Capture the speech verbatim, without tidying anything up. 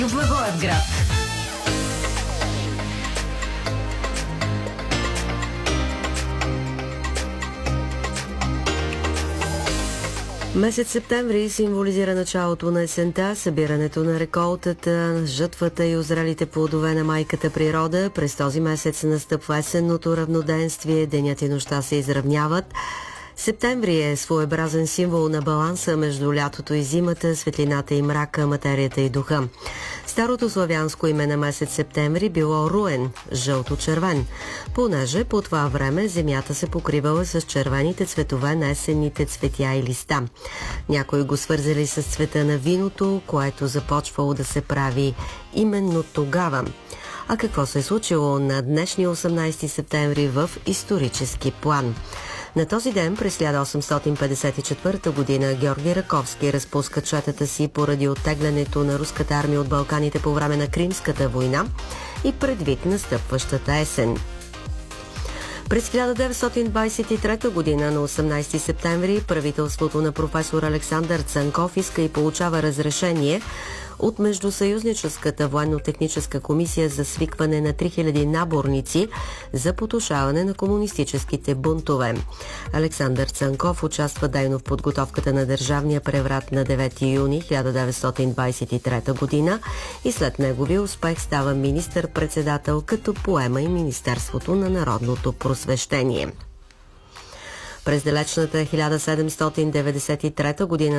В Благоевград. Месец септември символизира началото на есента, събирането на реколтата, жътвата и озрелите плодове на майката природа. През този месец настъпва есенното равноденствие, денят и нощта се изравняват. Септември е своеобразен символ на баланса между лятото и зимата, светлината и мрака, материята и духа. Старото славянско име на месец септември било Руен, жълто-червен, понеже по това време земята се покривала с червените цветове на есенните цветя и листа. Някои го свързали с цвета на виното, което започвало да се прави именно тогава. А какво се е случило на днешния осемнайсети септември в исторически план? На този ден през хиляда осемстотин петдесет и четвърта година Георги Раковски разпуска четата си поради оттеглянето на руската армия от Балканите по време на Кримската война и предвид настъпващата есен. През хиляда деветстотин двайсет и трета година на осемнайсети септември правителството на професор Александър Цанков иска и получава разрешение от Междусъюзническата военно-техническа комисия за свикване на три хиляди наборници за потушаване на комунистическите бунтове. Александър Цанков участва дейно в подготовката на държавния преврат на девети юни хиляда деветстотин двайсет и трета година и след неговия успех става министър-председател, като поема и Министерството на народното просвещение. През далечната хиляда седемстотин деветдесет и трета година